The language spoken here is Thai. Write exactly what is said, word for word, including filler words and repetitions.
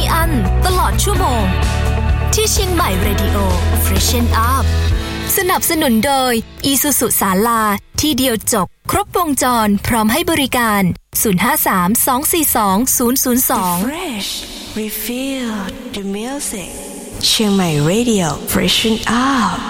อั้นตลอดชั่วโมงที่เชียงใหม่ Radio Freshen Up สนับสนุนโดย Isuzu ศาลาที่เดียวจบครบวงจรพร้อมให้บริการศูนย์ ห้า สาม สอง สี่ สอง ศูนย์ ศูนย์ สอง Fresh Refill the music เชียงใหม่ Radio Freshen Up